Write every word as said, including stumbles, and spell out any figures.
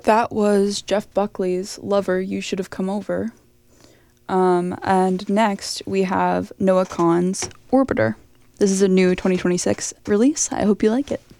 That was Jeff Buckley's Lover, You Should Have Come Over. Um, and next we have Noah Kahan's Orbiter. This is a new twenty twenty-six release. I hope you like it.